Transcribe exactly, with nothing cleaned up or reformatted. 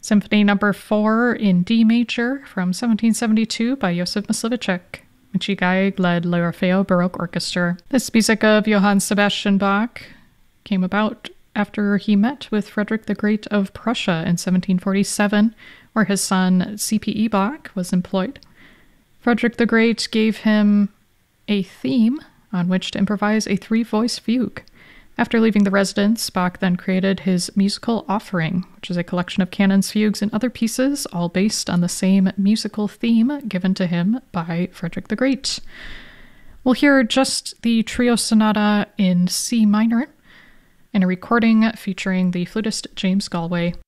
Symphony Number four in D major from seventeen seventy-two by Josef Mysliveček. Michigai led L'Orfeo Baroque Orchestra. This music of Johann Sebastian Bach came about after he met with Frederick the Great of Prussia in seventeen forty-seven, where his son C P E Bach was employed. Frederick the Great gave him a theme on which to improvise a three-voice fugue. After leaving the residence, Bach then created his musical offering, which is a collection of canons, fugues, and other pieces, all based on the same musical theme given to him by Frederick the Great. We'll hear just the trio sonata in C minor, in a recording featuring the flutist James Galway.